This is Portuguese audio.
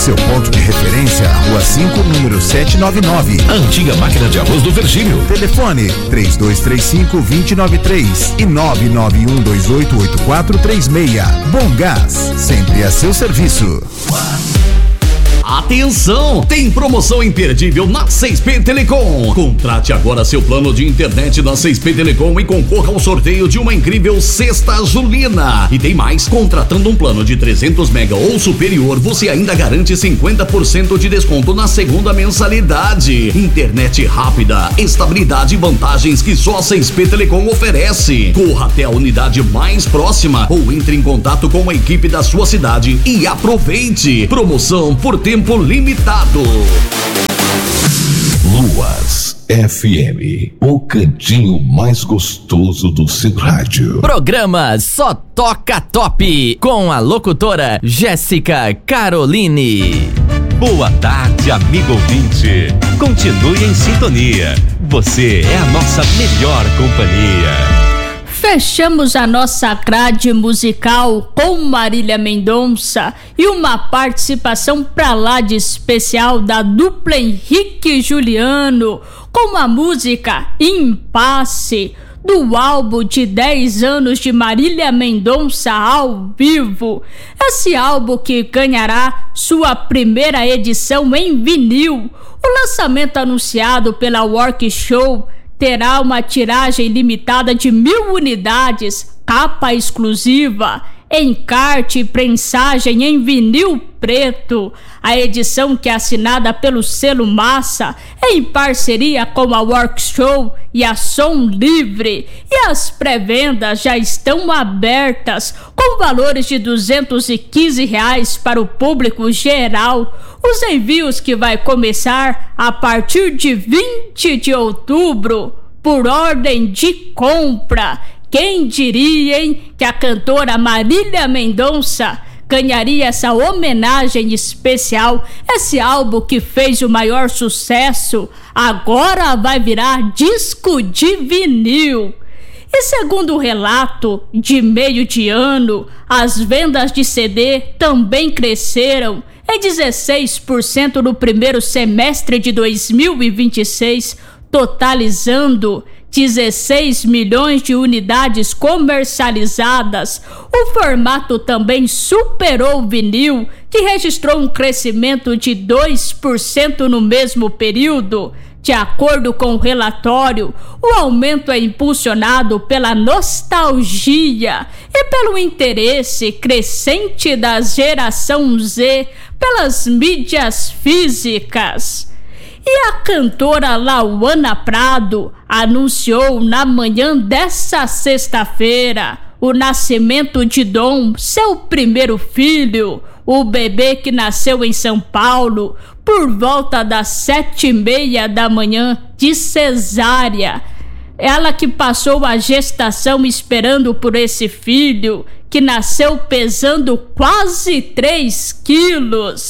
Seu ponto de referência, Rua 5, número 799. A antiga máquina de arroz do Virgílio. Telefone 3235-2093 e 991288436. Bom Gás, sempre a seu serviço. Atenção! Tem promoção imperdível na 6P Telecom. Contrate agora seu plano de internet na 6P Telecom e concorra ao sorteio de uma incrível cesta julina. E tem mais, contratando um plano de 300 mega ou superior, você ainda garante 50% de desconto na segunda mensalidade. Internet rápida, estabilidade e vantagens que só a 6P Telecom oferece. Corra até a unidade mais próxima ou entre em contato com a equipe da sua cidade e aproveite. Promoção por tempo limitado. Luas FM, o cantinho mais gostoso do seu rádio. Programa Só Toca Top, com a locutora Jéssica Caroline. Boa tarde, amigo ouvinte. Continue em sintonia. Você é a nossa melhor companhia. Fechamos a nossa grade musical com Marília Mendonça e uma participação pra lá de especial da dupla Henrique e Juliano com a música Impasse, do álbum de 10 anos de Marília Mendonça ao vivo. Esse álbum que ganhará sua primeira edição em vinil. O lançamento anunciado pela Work Show terá uma tiragem limitada de 1.000 unidades, capa exclusiva, encarte e prensagem em vinil preto. A edição, que é assinada pelo selo Massa, é em parceria com a Work Show e a Som Livre. E as pré-vendas já estão abertas, com valores de R$215 para o público geral. Os envios que vai começar a partir de 20 de outubro, por ordem de compra. Quem diria, hein, que a cantora Marília Mendonça ganharia essa homenagem especial? Esse álbum que fez o maior sucesso agora vai virar disco de vinil. E segundo o relato de meio de ano, as vendas de CD também cresceram em 16% no primeiro semestre de 2026, totalizando 16 milhões de unidades comercializadas. O formato também superou o vinil, que registrou um crescimento de 2% no mesmo período. De acordo com o relatório, o aumento é impulsionado pela nostalgia e pelo interesse crescente da geração Z pelas mídias físicas. E a cantora Lauana Prado anunciou na manhã dessa sexta-feira o nascimento de Dom, seu primeiro filho, o bebê que nasceu em São Paulo por volta das 7h30 da manhã de cesárea. Ela que passou a gestação esperando por esse filho, que nasceu pesando quase 3 quilos.